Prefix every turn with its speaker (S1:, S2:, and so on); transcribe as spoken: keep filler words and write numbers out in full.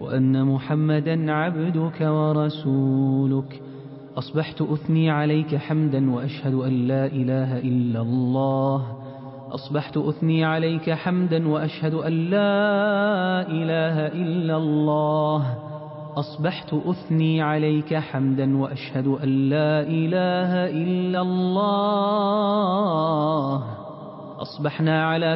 S1: وأن محمدا عبدك ورسولك. أصبحت أثني عليك حمدا وأشهد أن لا إله إلا الله. أصبحت أثني عليك حمدا وأشهد أن لا إله إلا الله. أصبحت أثني عليك حمدا وأشهد أن لا إله إلا الله. أصبحنا على